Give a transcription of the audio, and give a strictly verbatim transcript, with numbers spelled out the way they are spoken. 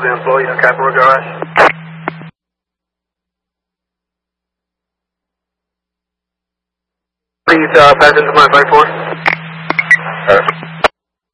the employee in Capital Garage. Please, uh, pass into my five four. Uh.